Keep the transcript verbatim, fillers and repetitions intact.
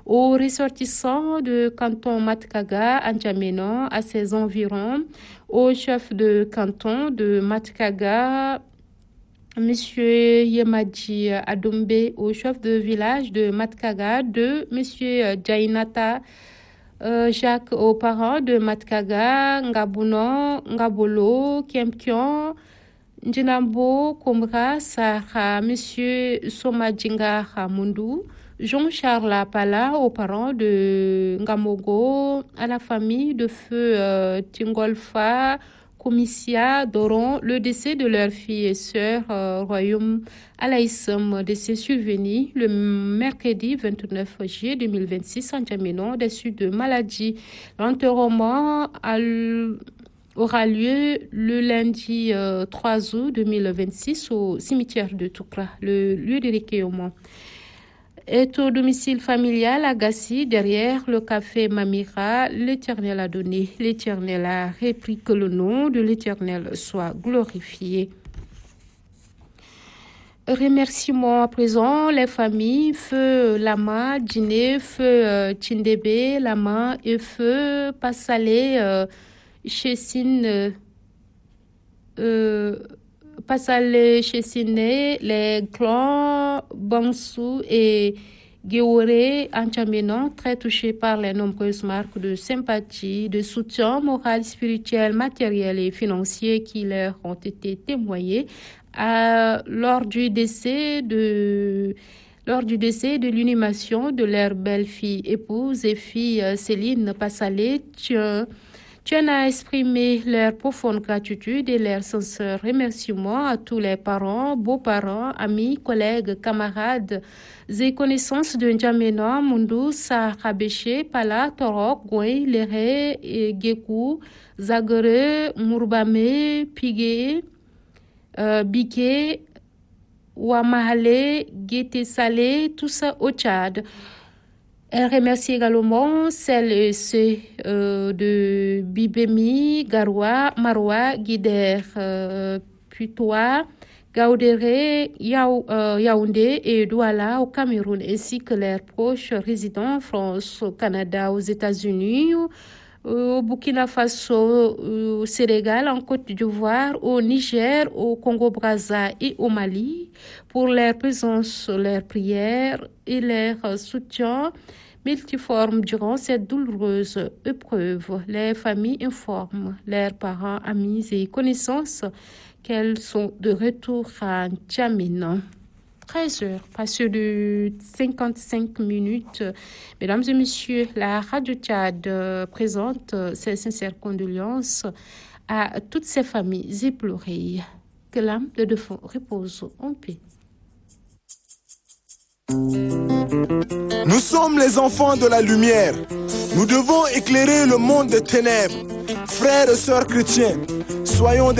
aux ressortissants de canton Matkaga, N'Djamena, à ses environs, au chef de canton de Matkaga, Monsieur Yemadi Adombe, au chef de village de Matkaga, de Monsieur Jainata euh, Jacques, aux parents de Matkaga, Ngabuno, Ngabolo, Kempion, Njinambo, Komra, Sara, Monsieur Somadjinga Hamundu, Jean-Charles Pala, aux parents de Ngamogo, à la famille de feu euh, Tingolfa, Komissia, Doron, le décès de leur fille et sœur euh, Royaume Alaïsam, décès survenu le mercredi vingt-neuf juillet deux mille vingt-six en N'Djamena, déçu de maladie. L'enterrement aura lieu le lundi euh, trois août deux mille vingt-six au cimetière de Toukra, le lieu de recueillement est au domicile familial à Gassi, derrière le café Mamira. L'Éternel a donné, l'Éternel a repris, que le nom de l'Éternel soit glorifié. Remerciements à présent les familles Feu Lama, Djiné, Feu euh, Tchindébé, Lama et Feu Passalé, euh, Chessine, euh, euh, Passalé, Chessine, les clans Bansou et Géoré en N'Djamena, très touchés par les nombreuses marques de sympathie, de soutien moral, spirituel, matériel et financier qui leur ont été témoignés à, lors du décès de lors du décès de l'inhumation de leur belle-fille, épouse et fille Céline Passalé. Tien a exprimé leur profonde gratitude et leur sincère remerciement à tous les parents, beaux-parents, amis, collègues, camarades et connaissances de N'Djamena, Mundu, Sahabéché, Pala, Torok, Goué, Léré, Gekou, Zagere, Mourbame, Pigué, euh, Biké, Ouamahale, Guété Salé, tout ça au Tchad. Elle remercie également celles et ceux euh, de Bibemi, Garoua, Maroua, Guider, euh, Putois, Gaoudéré, Yaou, euh, Yaoundé et Douala au Cameroun, ainsi que leurs proches résidents en France, au Canada, aux États-Unis, au Burkina Faso, au Sénégal, en Côte d'Ivoire, au Niger, au Congo-Brazza et au Mali, pour leur présence, leurs prières et leur soutien multiforme durant cette douloureuse épreuve. Les familles informent leurs parents, amis et connaissances qu'elles sont de retour à N'Djamena. treize heures, passé de cinquante-cinq minutes. Mesdames et messieurs, la Radio Tchad présente ses sincères condoléances à toutes ces familles éplorées. Que l'âme de défunt repose en paix. Nous sommes les enfants de la lumière. Nous devons éclairer le monde des ténèbres. Frères et sœurs chrétiens, soyons des